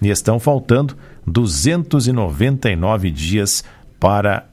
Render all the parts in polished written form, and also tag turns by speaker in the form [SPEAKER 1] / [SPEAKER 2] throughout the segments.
[SPEAKER 1] e estão faltando 299 dias para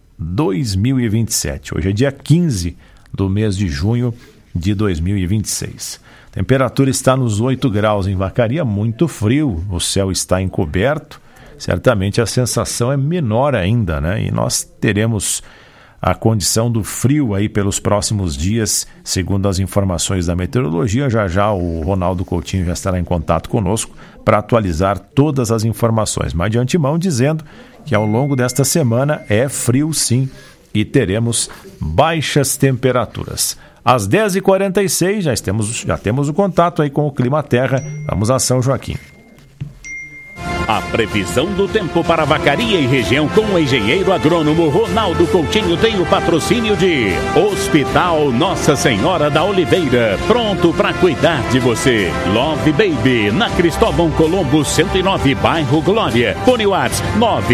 [SPEAKER 1] 2027. Hoje é dia 15 do mês de junho de 2026. A temperatura está nos 8 graus em Vacaria, muito frio, o céu está encoberto, certamente a sensação é menor ainda, né? E nós teremos a condição do frio aí pelos próximos dias, segundo as informações da meteorologia. Já o Ronaldo Coutinho já estará em contato conosco para atualizar todas as informações, mas de antemão dizendo que ao longo desta semana é frio sim e teremos baixas temperaturas. Às 10h46 já temos o contato aí com o Clima Terra. Vamos a São Joaquim.
[SPEAKER 2] A previsão do tempo para Vacaria e região com o engenheiro agrônomo Ronaldo Coutinho tem o patrocínio de Hospital Nossa Senhora da Oliveira, pronto para cuidar de você. Love Baby, na Cristóvão Colombo 109, bairro Glória. Fone Whats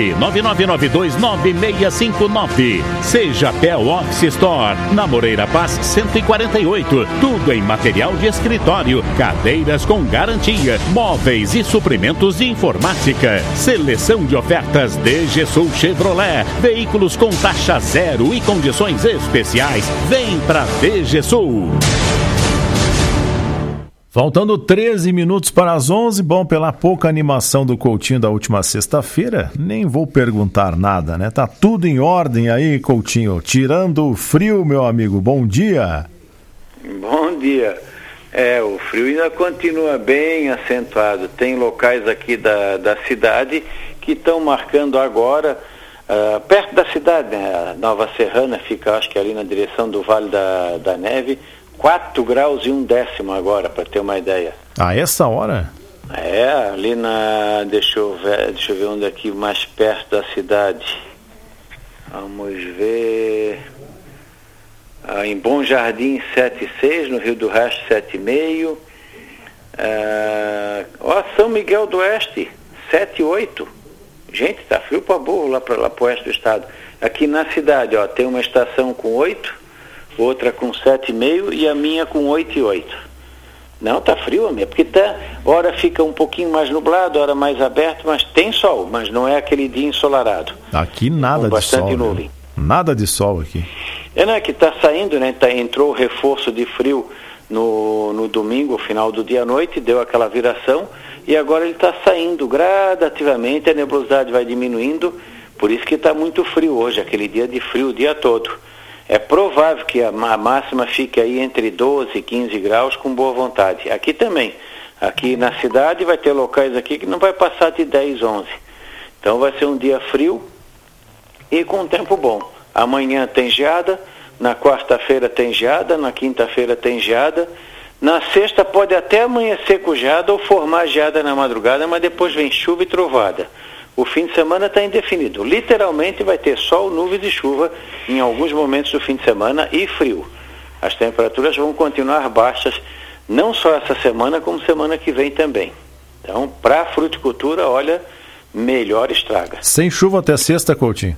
[SPEAKER 2] 999929659. Seja Pel Office Store, na Moreira Paz 148. Tudo em material de escritório, cadeiras com garantia, móveis e suprimentos de informática. Seleção de ofertas DG Sul Chevrolet. Veículos com taxa zero e condições especiais. Vem pra DG Sul.
[SPEAKER 1] Faltando 13 minutos para as 11. Bom, pela pouca animação do Coutinho da última sexta-feira, nem vou perguntar nada, né? Tá tudo em ordem aí, Coutinho. Tirando o frio, meu amigo. Bom dia.
[SPEAKER 3] Bom dia. O frio ainda continua bem acentuado. Tem locais aqui da cidade que estão marcando agora, perto da cidade, né? A Nova Serrana fica, acho que ali na direção do Vale da Neve, 4 graus e 1/10 agora, para ter uma ideia.
[SPEAKER 1] A essa hora?
[SPEAKER 3] Ali deixa eu ver onde aqui mais perto da cidade. Vamos ver... em Bom Jardim 7,6, no Rio do Rastro 7,5, São Miguel do Oeste 7,8. Gente, tá frio para burro lá para o oeste do estado. Aqui na cidade, tem uma estação com 8, outra com 7,5 e a minha com 8,8. Não, tá frio, amigo, porque hora fica um pouquinho mais nublado, hora mais aberto, mas tem sol, mas não é aquele dia ensolarado.
[SPEAKER 1] Aqui nada de sol.
[SPEAKER 3] Nuvem.
[SPEAKER 1] Né? Nada de sol aqui.
[SPEAKER 3] Que está saindo, né? Entrou o reforço de frio no domingo, final do dia à noite, deu aquela viração, e agora ele está saindo gradativamente, a nebulosidade vai diminuindo, por isso que está muito frio hoje, aquele dia de frio o dia todo. É provável que a máxima fique aí entre 12 e 15 graus com boa vontade. Aqui também. Aqui na cidade vai ter locais aqui que não vai passar de 10, 11. Então vai ser um dia frio e com tempo bom. Amanhã tem geada, na quarta-feira tem geada, na quinta-feira tem geada, na sexta pode até amanhecer com geada ou formar geada na madrugada, mas depois vem chuva e trovada. O fim de semana está indefinido. Literalmente vai ter sol, nuvens e chuva em alguns momentos do fim de semana e frio. As temperaturas vão continuar baixas, não só essa semana, como semana que vem também. Então, para a fruticultura, olha, melhor estraga.
[SPEAKER 1] Sem chuva até sexta, Coutinho?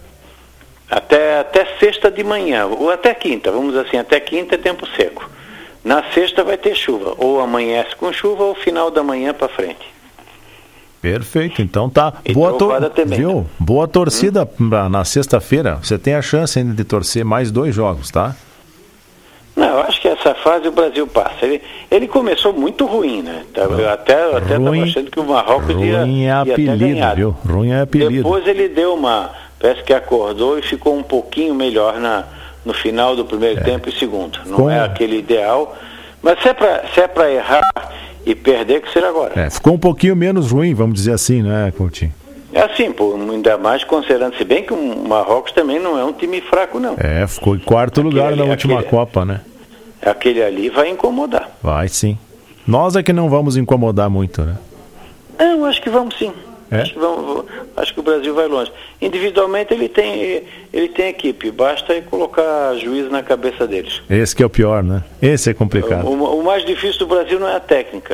[SPEAKER 3] Até sexta de manhã, ou até quinta, vamos dizer assim, até quinta é tempo seco. Na sexta vai ter chuva, ou amanhece com chuva, ou final da manhã para frente.
[SPEAKER 1] Perfeito, então tá.
[SPEAKER 3] Viu?
[SPEAKER 1] Boa torcida na sexta-feira. Você tem a chance ainda de torcer mais 2 jogos, tá?
[SPEAKER 3] Não, eu acho que essa fase o Brasil passa. Ele começou muito ruim, né? Eu até estava achando que o Marrocos ia até ganhar.
[SPEAKER 1] Viu? Ruim é apelido.
[SPEAKER 3] Depois ele deu parece que acordou e ficou um pouquinho melhor no final do primeiro tempo e segundo. Não é aquele ideal, mas se é para errar e perder, que será agora.
[SPEAKER 1] Ficou um pouquinho menos ruim, vamos dizer assim, né, Coutinho?
[SPEAKER 3] É assim, ainda mais considerando, se bem que o Marrocos também não é um time fraco, não.
[SPEAKER 1] Ficou em quarto lugar na última Copa, né?
[SPEAKER 3] Aquele ali vai incomodar.
[SPEAKER 1] Vai sim. Nós é que não vamos incomodar muito, né?
[SPEAKER 3] Não, acho que vamos sim. Acho que o Brasil vai longe. Individualmente ele tem equipe, basta colocar juízo na cabeça deles.
[SPEAKER 1] Esse que é o pior, né? Esse é complicado.
[SPEAKER 3] O mais difícil do Brasil não é a técnica.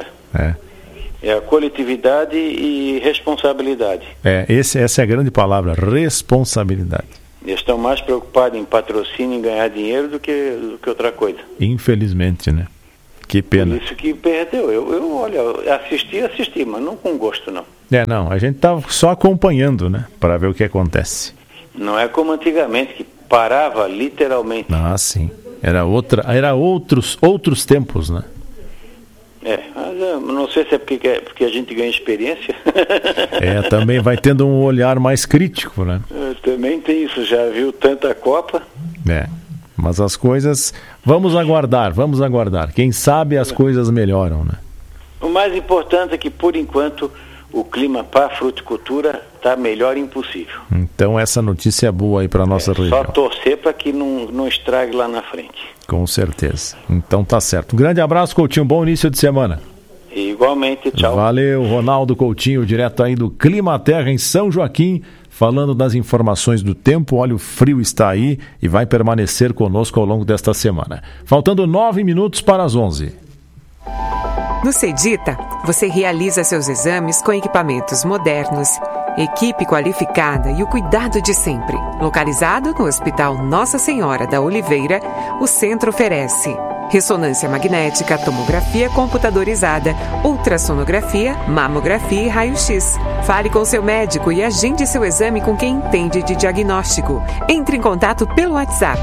[SPEAKER 3] É a coletividade e responsabilidade.
[SPEAKER 1] Essa é a grande palavra, responsabilidade.
[SPEAKER 3] Eles estão mais preocupados em patrocínio, em ganhar dinheiro do que outra coisa.
[SPEAKER 1] Infelizmente, né? Que pena.
[SPEAKER 3] Por isso que perdeu. Eu assisti, mas não com gosto, não.
[SPEAKER 1] Não, a gente tá só acompanhando, né, para ver o que acontece.
[SPEAKER 3] Não é como antigamente, que parava literalmente.
[SPEAKER 1] Ah, sim. Era outros tempos, né?
[SPEAKER 3] Mas eu não sei se é porque a gente ganha experiência.
[SPEAKER 1] Também vai tendo um olhar mais crítico, né?
[SPEAKER 3] Também tem isso, já viu tanta Copa.
[SPEAKER 1] Mas as coisas... Vamos aguardar. Quem sabe as coisas melhoram, né?
[SPEAKER 3] O mais importante é que, por enquanto, o clima para a fruticultura está melhor impossível.
[SPEAKER 1] Então essa notícia é boa aí para a nossa região.
[SPEAKER 3] Só torcer para que não estrague lá na frente.
[SPEAKER 1] Com certeza. Então tá certo. Um grande abraço, Coutinho. Bom início de semana.
[SPEAKER 3] Igualmente, tchau.
[SPEAKER 1] Valeu, Ronaldo Coutinho, direto aí do Clima Terra em São Joaquim, falando das informações do tempo. Olha, o frio está aí e vai permanecer conosco ao longo desta semana. Faltando 9 minutos para as 11.
[SPEAKER 4] No Cedita, você realiza seus exames com equipamentos modernos, equipe qualificada e o cuidado de sempre. Localizado no Hospital Nossa Senhora da Oliveira, o centro oferece ressonância magnética, tomografia computadorizada, ultrassonografia, mamografia e raio-x. Fale com seu médico e agende seu exame com quem entende de diagnóstico. Entre em contato pelo WhatsApp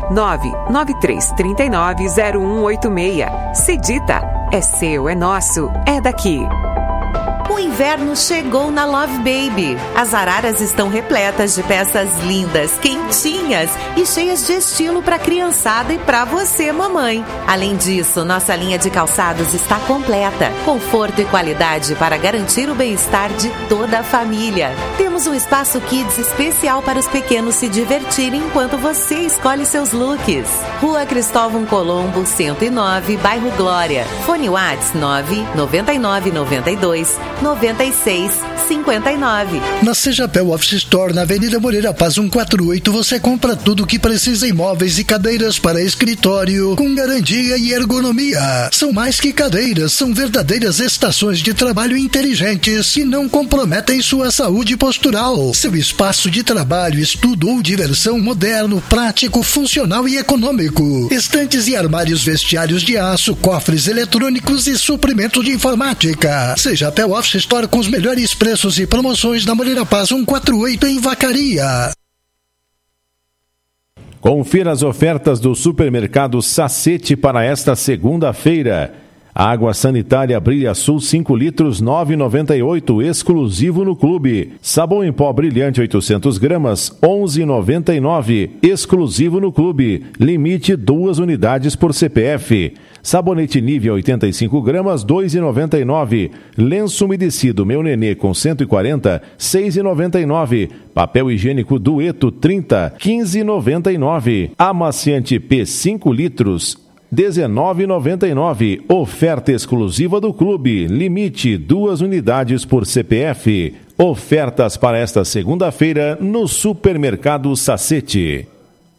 [SPEAKER 4] 993390186. Cedita, é seu, é nosso, é daqui.
[SPEAKER 5] O inverno chegou na Love Baby. As araras estão repletas de peças lindas, quentinhas e cheias de estilo para a criançada e para você, mamãe. Além disso, nossa linha de calçados está completa. Conforto e qualidade para garantir o bem-estar de toda a família. Temos um espaço kids especial para os pequenos se divertirem enquanto você escolhe seus looks. Rua Cristóvão Colombo, 109, Bairro Glória. Fone WhatsApp 99992 9659.
[SPEAKER 6] Na Sejapel Office Store, na Avenida Moreira Paz 148, você compra tudo o que precisa em móveis e cadeiras para escritório, com garantia e ergonomia. São mais que cadeiras, são verdadeiras estações de trabalho inteligentes que não comprometem sua saúde postural. Seu espaço de trabalho, estudo ou diversão moderno, prático, funcional e econômico. Estantes e armários vestiários de aço, cofres eletrônicos e suprimentos de informática. Sejapel Office Store com os melhores preços e promoções na Moreira Paz 148 em Vacaria.
[SPEAKER 1] Confira as ofertas do supermercado Sacete para esta segunda-feira. Água sanitária Brilha Sul 5 litros 9,98, exclusivo no clube. Sabão em pó brilhante 800 gramas 11,99, exclusivo no clube. Limite 2 unidades por CPF. Sabonete Nivea 85 gramas 2,99. Lenço umedecido Meu Nenê com 140 6,99. Papel higiênico Dueto 30 15,99. Amaciante P 5 litros 19,99. Oferta exclusiva do clube. Limite 2 unidades por CPF. Ofertas para esta segunda-feira no Supermercado Sacete.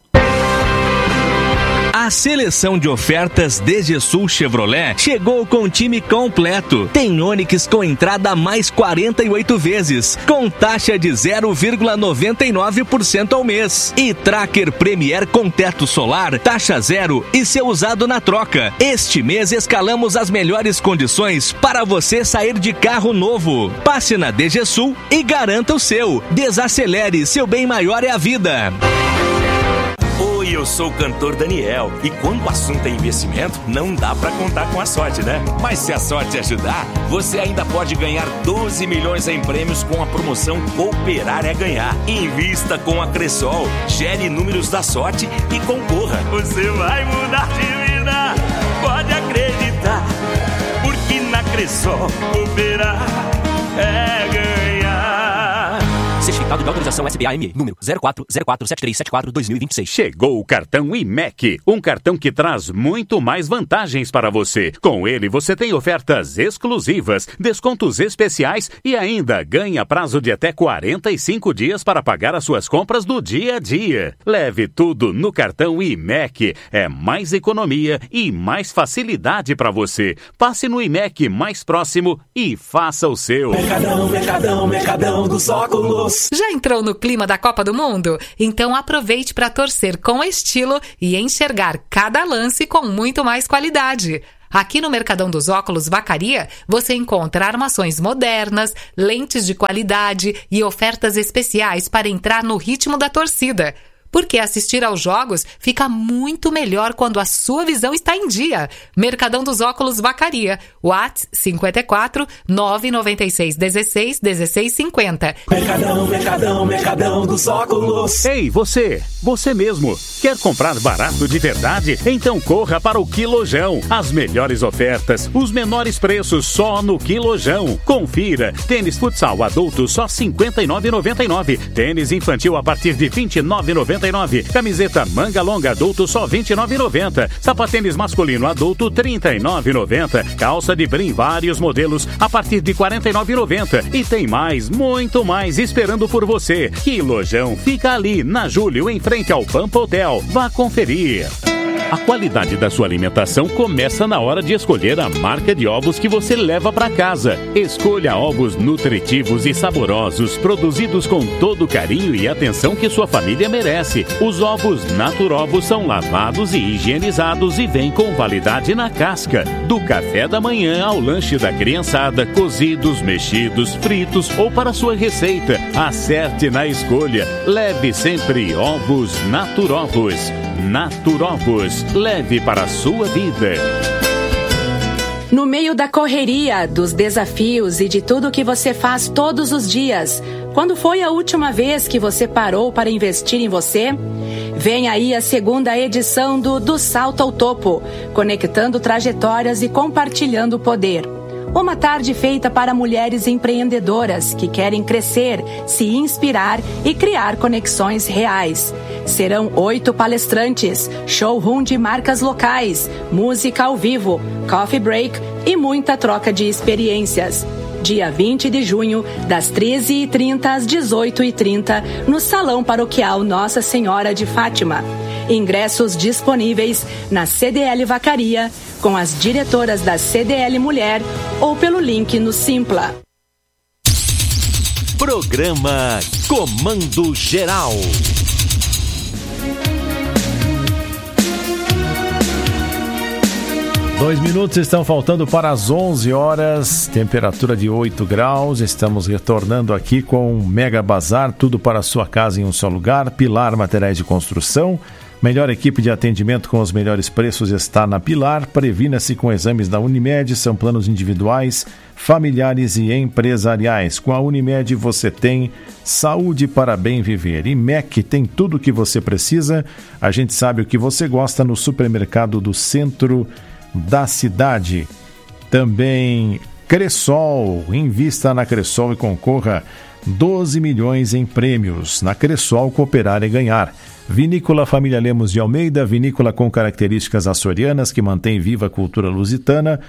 [SPEAKER 7] A seleção de ofertas DGSul Chevrolet chegou com o time completo. Tem Onix com entrada a mais 48 vezes, com taxa de 0,99% ao mês. E Tracker Premier com teto solar, taxa zero e seu usado na troca. Este mês escalamos as melhores condições para você sair de carro novo. Passe na DGSul e garanta o seu. Desacelere, seu bem maior é a vida.
[SPEAKER 8] Oi, eu sou o cantor Daniel e quando o assunto é investimento, não dá pra contar com a sorte, né? Mas se a sorte ajudar, você ainda pode ganhar 12 milhões em prêmios com a promoção Cooperar é Ganhar. Invista com a Cressol, gere números da sorte e concorra. Você vai mudar de vida, pode acreditar, porque na Cressol Cooperar é ganhar. Certificado de autorização SBAME, número 04047374-2026.
[SPEAKER 2] Chegou o cartão IMEC, um cartão que traz muito mais vantagens para você. Com ele, você tem ofertas exclusivas, descontos especiais e ainda ganha prazo de até 45 dias para pagar as suas compras do dia a dia. Leve tudo no cartão IMEC. É mais economia e mais facilidade para você. Passe no IMEC mais próximo e faça o seu.
[SPEAKER 9] Mercadão dos óculos.
[SPEAKER 10] Já entrou no clima da Copa do Mundo? Então aproveite para torcer com estilo e enxergar cada lance com muito mais qualidade. Aqui no Mercadão dos Óculos Vacaria, você encontra armações modernas, lentes de qualidade e ofertas especiais para entrar no ritmo da torcida. Porque assistir aos jogos fica muito melhor quando a sua visão está em dia. Mercadão dos Óculos Vacaria. WhatsApp 54 996 16 16 50.
[SPEAKER 9] Mercadão dos Óculos.
[SPEAKER 2] Ei, você mesmo, quer comprar barato de verdade? Então corra para o Quilojão. As melhores ofertas, os menores preços só no Quilojão. Confira, tênis futsal adulto só R$ 59,99. Tênis infantil a partir de R$ 29,99. Camiseta manga longa adulto só R$ 29,90. Sapatênis masculino adulto R$ 39,90. Calça de brim vários modelos a partir de R$ 49,90. E tem mais, muito mais esperando por você. Quilojão fica ali na Júlio, em frente ao Pampa Hotel. Vá conferir. A qualidade da sua alimentação começa na hora de escolher a marca de ovos que você leva para casa. Escolha ovos nutritivos e saborosos, produzidos com todo o carinho e atenção que sua família merece. Os ovos Naturovos são lavados e higienizados e vêm com validade na casca. Do café da manhã ao lanche da criançada, cozidos, mexidos, fritos ou para sua receita. Acerte na escolha. Leve sempre ovos Naturovos. Naturovos, leve para a sua vida.
[SPEAKER 11] No meio da correria, dos desafios e de tudo que você faz todos os dias, quando foi a última vez que você parou para investir em você? Vem aí a segunda edição do Salto ao Topo, conectando trajetórias e compartilhando poder. Uma tarde feita para mulheres empreendedoras que querem crescer, se inspirar e criar conexões reais. Serão 8 palestrantes, showroom de marcas locais, música ao vivo, coffee break e muita troca de experiências. Dia 20 de junho, das 13h30 às 18h30, no Salão Paroquial Nossa Senhora de Fátima. Ingressos disponíveis na CDL Vacaria, com as diretoras da CDL Mulher ou pelo link no Simpla.
[SPEAKER 12] Programa Comando Geral.
[SPEAKER 1] Dois minutos estão faltando para as 11 horas, temperatura de 8 graus. Estamos retornando aqui com um Mega Bazar, tudo para a sua casa em um só lugar. Pilar Materiais de Construção. Melhor equipe de atendimento com os melhores preços está na Pilar. Previna-se com exames da Unimed, são planos individuais, familiares e empresariais. Com a Unimed você tem saúde para bem viver. E MEC tem tudo o que você precisa. A gente sabe o que você gosta no supermercado do centro da cidade. Também Cressol. Invista na Cressol e concorra 12 milhões em prêmios. Na Cressol, cooperar e ganhar. Vinícola Família Lemos de Almeida, vinícola com características açorianas que mantém viva a cultura lusitana,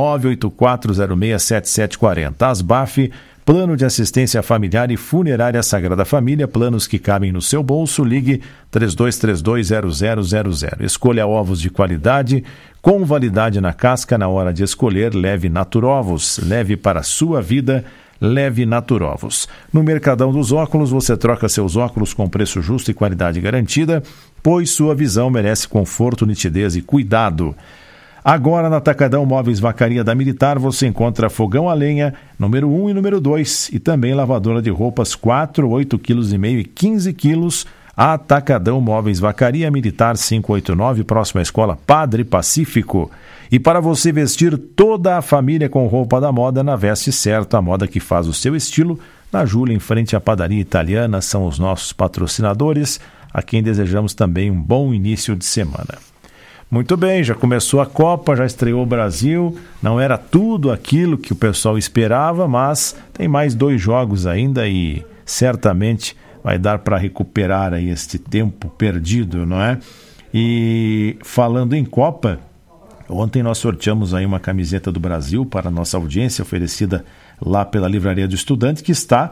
[SPEAKER 1] 984067740. Asbaf, Plano de Assistência Familiar e Funerária Sagrada Família, planos que cabem no seu bolso, ligue 32320000. Escolha ovos de qualidade, com validade na casca. Na hora de escolher, leve Naturovos, leve para a sua vida. Leve Naturovos. No Mercadão dos Óculos, você troca seus óculos com preço justo e qualidade garantida, pois sua visão merece conforto, nitidez e cuidado. Agora, na Atacadão Móveis Vacaria da Militar, você encontra fogão a lenha, número 1 e número 2, e também lavadora de roupas 4, 8,5 kg e 15 quilos. Atacadão Móveis Vacaria Militar 589, próxima à Escola Padre Pacífico. E para você vestir toda a família com roupa da moda, na Veste Certo, a moda que faz o seu estilo, na Júlia, em frente à Padaria Italiana, são os nossos patrocinadores, a quem desejamos também um bom início de semana. Muito bem, já começou a Copa, já estreou o Brasil, não era tudo aquilo que o pessoal esperava, mas tem mais 2 jogos ainda e certamente vai dar para recuperar aí este tempo perdido, não é? E falando em Copa, ontem nós sorteamos aí uma camiseta do Brasil para a nossa audiência, oferecida lá pela Livraria do Estudante, que está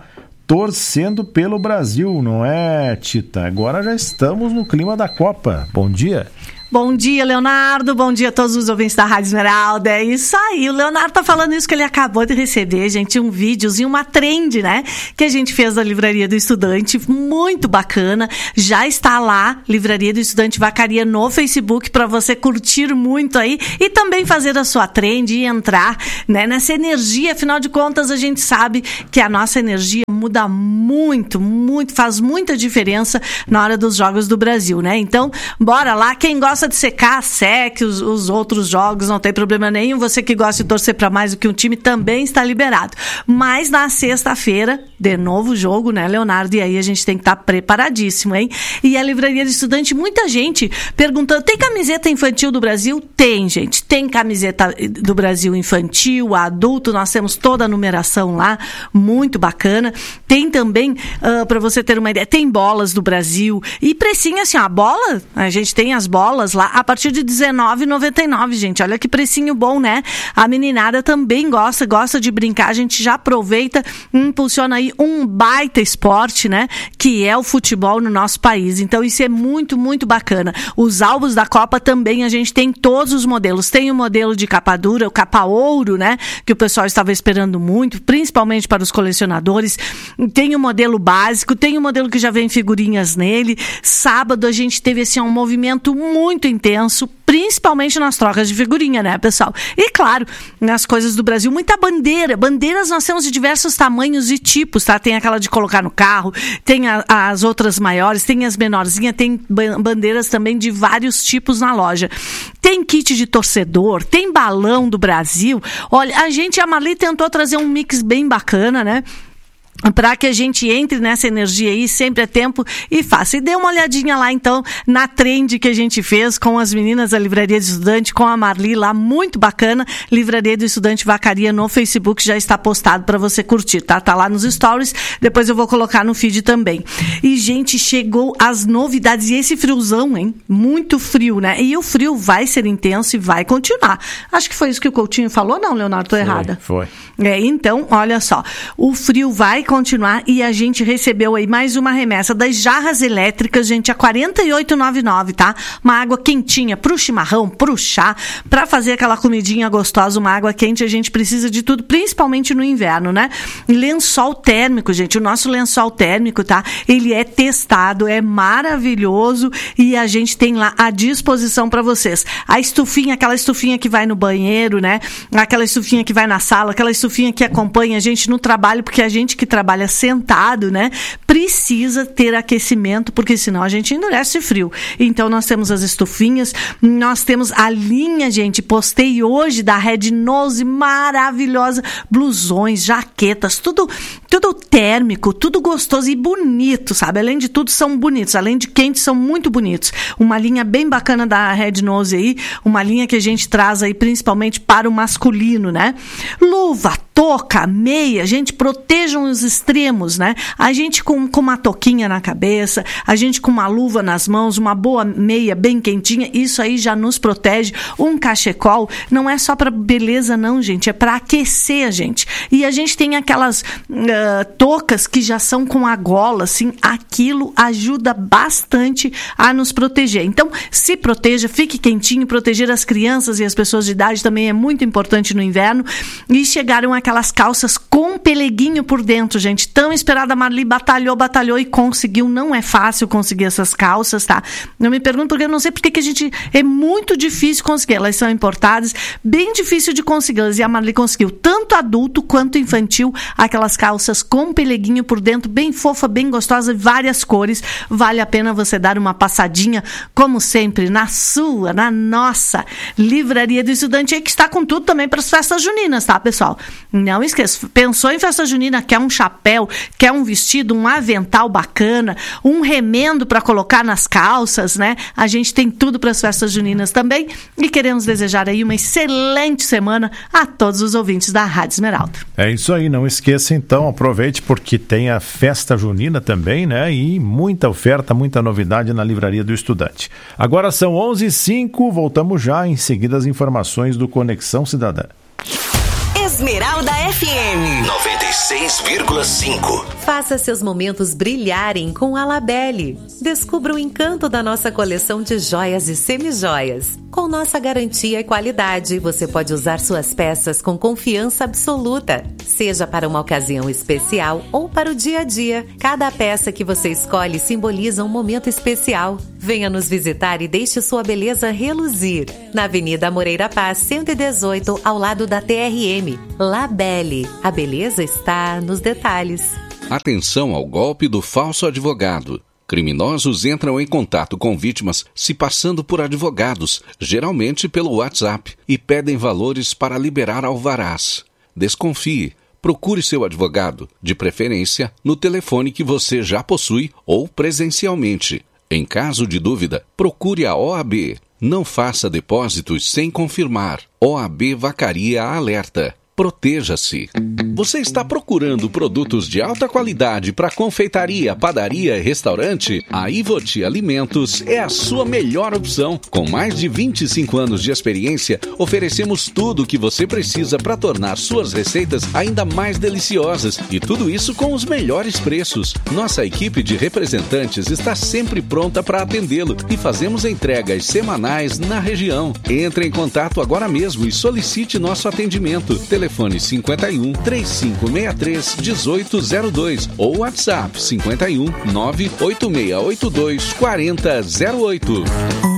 [SPEAKER 1] torcendo pelo Brasil, não é, Tita? Agora já estamos no clima da Copa. Bom dia.
[SPEAKER 13] Bom dia, Leonardo. Bom dia a todos os ouvintes da Rádio Esmeralda. É isso aí. O Leonardo tá falando isso, que ele acabou de receber, gente, um videozinho, uma trend, né? Que a gente fez da Livraria do Estudante. Muito bacana. Já está lá, Livraria do Estudante Vacaria no Facebook, para você curtir muito aí e também fazer a sua trend e entrar, né, nessa energia. Afinal de contas, a gente sabe que a nossa energia muda muito, faz muita diferença na hora dos Jogos do Brasil, né? Então, bora lá. Quem gosta de secar, seque os outros jogos, não tem problema nenhum. Você que gosta de torcer para mais do que um time também está liberado. Mas na sexta-feira, de novo jogo, né, Leonardo? E aí a gente tem que estar preparadíssimo, hein? E a Livraria do Estudante, muita gente perguntando, tem camiseta infantil do Brasil? Tem, gente. Tem camiseta do Brasil infantil, adulto, nós temos toda a numeração lá, muito bacana. Tem também, para você ter uma ideia, tem bolas do Brasil. E precinho, assim, a bola, a gente tem as bolas lá a partir de R$19,99, gente. Olha que precinho bom, né? A meninada também gosta de brincar. A gente já aproveita e impulsiona aí um baita esporte, né? Que é o futebol no nosso país. Então isso é muito, muito bacana. Os álbuns da Copa também a gente tem todos os modelos. Tem o modelo de capa dura, o capa ouro, né? Que o pessoal estava esperando muito, principalmente para os colecionadores. Tem o modelo básico, tem o modelo que já vem figurinhas nele. Sábado a gente teve assim um movimento muito intenso, principalmente nas trocas de figurinha, né, pessoal? E claro, nas coisas do Brasil, muita bandeira. Bandeiras nós temos de diversos tamanhos e tipos, tá? Tem aquela de colocar no carro, tem as outras maiores, tem as menorzinhas, tem bandeiras também de vários tipos na loja. Tem kit de torcedor, tem balão do Brasil. Olha, a Marli tentou trazer um mix bem bacana, né? Para que a gente entre nessa energia aí, sempre é tempo e faça. E dê uma olhadinha lá, então, na trend que a gente fez com as meninas da Livraria do Estudante, com a Marli lá, muito bacana. Livraria do Estudante Vacaria no Facebook já está postado para você curtir, tá? Tá lá nos stories, depois eu vou colocar no feed também. E, gente, chegou as novidades, e esse friozão, hein? Muito frio, né? E o frio vai ser intenso e vai continuar. Acho que foi isso que o Coutinho falou, não, Leonardo? Tô errada?
[SPEAKER 1] Foi.
[SPEAKER 13] Então, olha só, o frio vai continuar e a gente recebeu aí mais uma remessa das jarras elétricas, gente, a R$ 48,99, tá? Uma água quentinha pro chimarrão, pro chá, pra fazer aquela comidinha gostosa, uma água quente, a gente precisa de tudo, principalmente no inverno, né? Lençol térmico, gente, o nosso lençol térmico, tá? Ele é testado, é maravilhoso e a gente tem lá à disposição pra vocês. A estufinha, aquela estufinha que vai no banheiro, né? Aquela estufinha que vai na sala, aquela estufinha que acompanha a gente no trabalho, porque a gente que trabalha sentado, né, precisa ter aquecimento, porque senão a gente endurece frio. Então nós temos as estufinhas, nós temos a linha, gente, postei hoje da Red Nose, maravilhosa, blusões, jaquetas, tudo térmico, tudo gostoso e bonito, sabe? Além de tudo, são bonitos, além de quentes, são muito bonitos. Uma linha bem bacana da Red Nose aí, uma linha que a gente traz aí principalmente para o masculino, né? Luva, touca, meia, gente, protejam os extremos, né? A gente com uma touquinha na cabeça, a gente com uma luva nas mãos, uma boa meia bem quentinha, isso aí já nos protege. Um cachecol não é só para beleza não, gente, é para aquecer a gente. E a gente tem aquelas toucas que já são com a gola, assim, aquilo ajuda bastante a nos proteger. Então, se proteja, fique quentinho, proteger as crianças e as pessoas de idade também é muito importante no inverno. E chegaram aquelas calças com peleguinho por dentro, gente, tão esperada. A Marli batalhou e conseguiu. Não é fácil conseguir essas calças, tá? Eu me pergunto porque eu não sei porque que a gente, é muito difícil conseguir, elas são importadas, bem difícil de consegui-las, e a Marli conseguiu, tanto adulto quanto infantil, aquelas calças com peleguinho por dentro, bem fofa, bem gostosa, várias cores. Vale a pena você dar uma passadinha, como sempre, na nossa Livraria do Estudante, aí que está com tudo também para as festas juninas, tá, pessoal? Não esqueça, pensou em festa junina, quer um chapéu, quer um vestido, um avental bacana, um remendo para colocar nas calças, né? A gente tem tudo para as festas juninas também e queremos desejar aí uma excelente semana a todos os ouvintes da Rádio Esmeralda. É isso aí, não esqueça então, aproveite porque tem a festa junina também, né? E muita oferta, muita novidade na Livraria do Estudante. Agora são 11h05, voltamos já, em seguida as informações do Conexão Cidadã.
[SPEAKER 14] Esmeralda FM
[SPEAKER 5] 96,5.
[SPEAKER 14] Faça seus momentos brilharem com a Labelle. Descubra o encanto da nossa coleção de joias e semijoias. Com nossa garantia e qualidade, você pode usar suas peças com confiança absoluta, seja para uma ocasião especial ou para o dia a dia. Cada peça que você escolhe simboliza um momento especial. Venha nos visitar e deixe sua beleza reluzir. Na Avenida Moreira Paz, 118, ao lado da TRM. Labelle. A beleza está nos detalhes.
[SPEAKER 15] Atenção ao golpe do falso advogado. Criminosos entram em contato com vítimas se passando por advogados, geralmente pelo WhatsApp, e pedem valores para liberar alvarás. Desconfie. Procure seu advogado, de preferência no telefone que você já possui ou presencialmente. Em caso de dúvida, procure a OAB. Não faça depósitos sem confirmar. OAB Vacaria alerta. Proteja-se. Você está procurando produtos de alta qualidade para confeitaria, padaria e restaurante? A Ivoti Alimentos é a sua melhor opção. Com mais de 25 anos de experiência, oferecemos tudo o que você precisa para tornar suas receitas ainda mais deliciosas. E tudo isso com os melhores preços. Nossa equipe de representantes está sempre pronta para atendê-lo e fazemos entregas semanais na região. Entre em contato agora mesmo e solicite nosso atendimento. Telefone 51 3563 1802 ou WhatsApp 51 98682 4008.